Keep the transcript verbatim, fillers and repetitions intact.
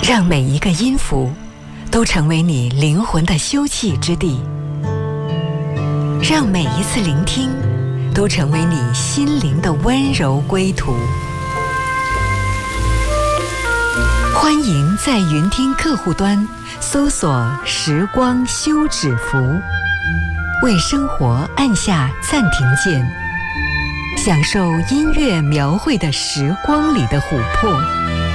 让每一个音符都成为你灵魂的休憩之地，让每一次聆听都成为你心灵的温柔归途。欢迎在云听客户端搜索时光休止符，为生活按下暂停键，享受音乐描绘的时光里的琥珀。